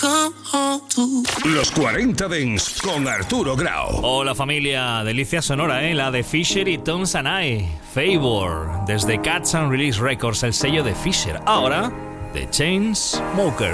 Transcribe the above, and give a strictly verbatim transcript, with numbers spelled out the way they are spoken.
Los cuarenta Dents con Arturo Grau. Hola familia, delicia sonora, ¿eh? La de Fisher y Tones and I. Favor, desde Cats and Release Records, el sello de Fisher. Ahora, The Chainsmokers.